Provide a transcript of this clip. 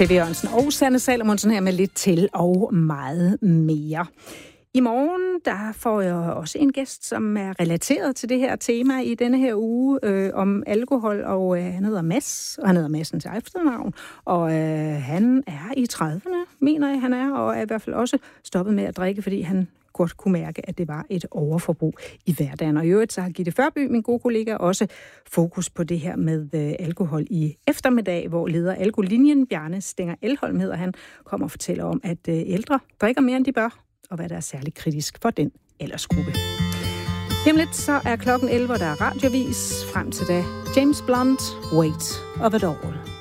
T.V. Jørgensen og Sanne Salomonsen her med lidt til og meget mere. I morgen der får jeg også en gæst, som er relateret til det her tema i denne her uge om alkohol, og han hedder Mads, og han hedder Madsen til efternavn, og han er i 30'erne, mener jeg han er, og er i hvert fald også stoppet med at drikke, fordi han godt kunne mærke, at det var et overforbrug i hverdagen. Og i øvrigt så har Gitte Førby, min gode kollega, også fokus på det her med alkohol i eftermiddag, hvor leder Alkolinjen, Bjarne Stenger Elholm hedder han, kommer og fortæller om, at ældre drikker mere, end de bør, og hvad der er særligt kritisk for den aldersgruppe. Jamen lidt, så er klokken 11, der er radiovis. Frem til da, James Blunt, Weight of It All.